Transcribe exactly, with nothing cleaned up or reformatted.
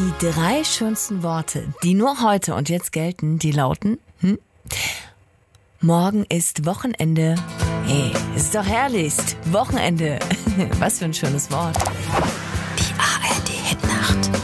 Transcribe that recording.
Die drei schönsten Worte, die nur heute und jetzt gelten, die lauten, hm? Morgen ist Wochenende. Hey, ist doch herrlichst. Wochenende. Was für ein schönes Wort.